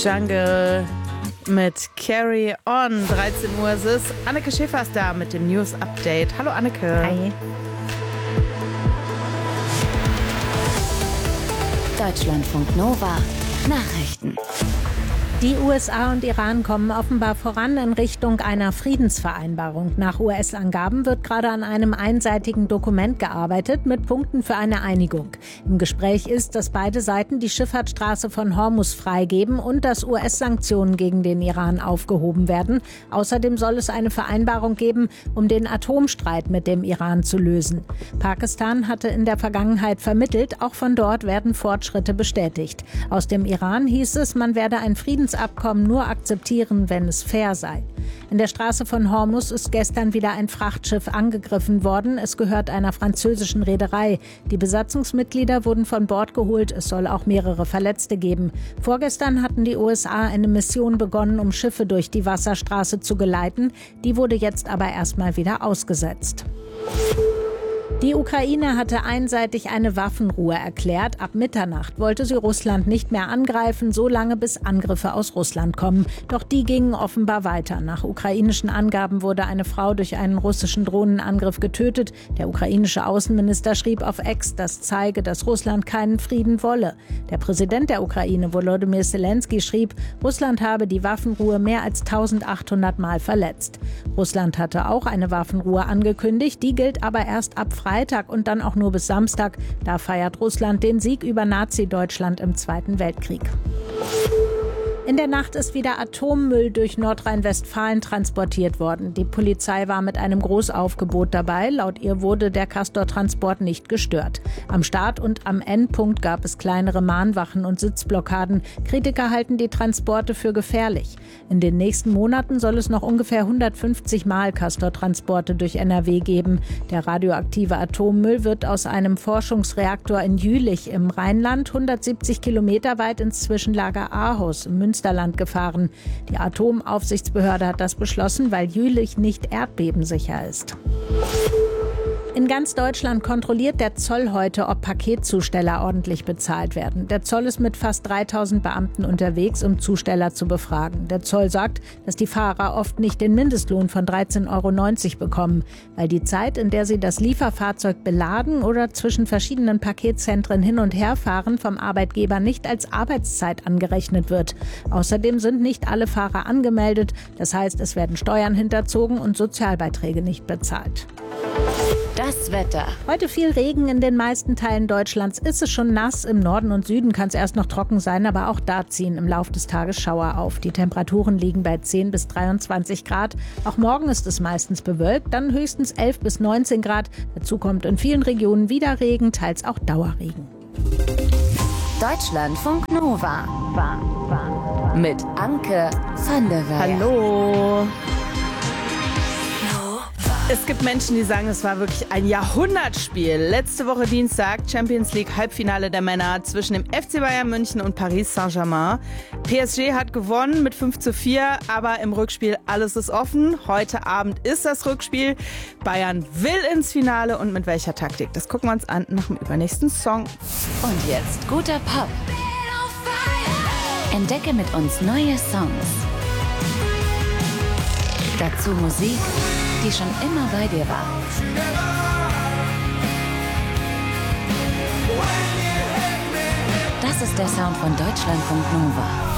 Jungle mit Carry On. 13 Uhr ist es. Anneke Schäfer ist da mit dem News Update. Hallo Anneke. Hi. Deutschlandfunk Nova Nachrichten. Die USA und Iran kommen offenbar voran in Richtung einer Friedensvereinbarung. Nach US-Angaben wird gerade an einem einseitigen Dokument gearbeitet mit Punkten für eine Einigung. Im Gespräch ist, dass beide Seiten die Schifffahrtsstraße von Hormuz freigeben und dass US-Sanktionen gegen den Iran aufgehoben werden. Außerdem soll es eine Vereinbarung geben, um den Atomstreit mit dem Iran zu lösen. Pakistan hatte in der Vergangenheit vermittelt, auch von dort werden Fortschritte bestätigt. Aus dem Iran hieß es, man werde ein Friedensabkommen nur akzeptieren, wenn es fair sei. In der Straße von Hormuz ist gestern wieder ein Frachtschiff angegriffen worden. Es gehört einer französischen Reederei. Die Besatzungsmitglieder wurden von Bord geholt. Es soll auch mehrere Verletzte geben. Vorgestern hatten die USA eine Mission begonnen, um Schiffe durch die Wasserstraße zu geleiten. Die wurde jetzt aber erstmal wieder ausgesetzt. Die Ukraine hatte einseitig eine Waffenruhe erklärt. Ab Mitternacht wollte sie Russland nicht mehr angreifen, solange bis Angriffe aus Russland kommen. Doch die gingen offenbar weiter. Nach ukrainischen Angaben wurde eine Frau durch einen russischen Drohnenangriff getötet. Der ukrainische Außenminister schrieb auf X, das zeige, dass Russland keinen Frieden wolle. Der Präsident der Ukraine, Volodymyr Zelensky, schrieb, Russland habe die Waffenruhe mehr als 1800 Mal verletzt. Russland hatte auch eine Waffenruhe angekündigt, die gilt aber erst ab Freitag und dann auch nur bis Samstag. Da feiert Russland den Sieg über Nazi-Deutschland im Zweiten Weltkrieg. In der Nacht ist wieder Atommüll durch Nordrhein-Westfalen transportiert worden. Die Polizei war mit einem Großaufgebot dabei. Laut ihr wurde der Castor-Transport nicht gestört. Am Start und am Endpunkt gab es kleinere Mahnwachen und Sitzblockaden. Kritiker halten die Transporte für gefährlich. In den nächsten Monaten soll es noch ungefähr 150 Mal Castor-Transporte durch NRW geben. Der radioaktive Atommüll wird aus einem Forschungsreaktor in Jülich im Rheinland 170 Kilometer weit ins Zwischenlager Ahaus im Münsterland gefahren. Die Atomaufsichtsbehörde hat das beschlossen, weil Jülich nicht erdbebensicher ist. In ganz Deutschland kontrolliert der Zoll heute, ob Paketzusteller ordentlich bezahlt werden. Der Zoll ist mit fast 3000 Beamten unterwegs, um Zusteller zu befragen. Der Zoll sagt, dass die Fahrer oft nicht den Mindestlohn von 13,90 € bekommen, weil die Zeit, in der sie das Lieferfahrzeug beladen oder zwischen verschiedenen Paketzentren hin und her fahren, vom Arbeitgeber nicht als Arbeitszeit angerechnet wird. Außerdem sind nicht alle Fahrer angemeldet. Das heißt, es werden Steuern hinterzogen und Sozialbeiträge nicht bezahlt. Das Wetter. Heute viel Regen in den meisten Teilen Deutschlands. Ist es schon nass. Im Norden und Süden kann es erst noch trocken sein, aber auch da ziehen im Laufe des Tages Schauer auf. Die Temperaturen liegen bei 10 bis 23 Grad. Auch morgen ist es meistens bewölkt, dann höchstens 11 bis 19 Grad. Dazu kommt in vielen Regionen wieder Regen, teils auch Dauerregen. Deutschlandfunk Nova. Mit Anke van der Weyer. Hallo. Es gibt Menschen, die sagen, es war wirklich ein Jahrhundertspiel. Letzte Woche Dienstag Champions League Halbfinale der Männer zwischen dem FC Bayern München und Paris Saint-Germain. PSG hat gewonnen mit 5:4, aber im Rückspiel alles ist offen. Heute Abend ist das Rückspiel. Bayern will ins Finale und mit welcher Taktik? Das gucken wir uns an nach dem übernächsten Song. Und jetzt guter Pop. Entdecke mit uns neue Songs. Dazu Musik, die schon immer bei dir war. Das ist der Sound von Deutschlandfunk Nova.